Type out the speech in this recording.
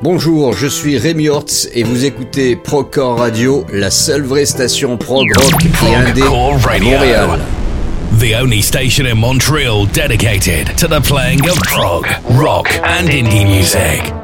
Bonjour, je suis Rémi Hortz et vous écoutez Procore Radio, la seule vraie station prog rock et indé à Montréal. The only station in Montreal dedicated to the playing of prog, rock and indie music.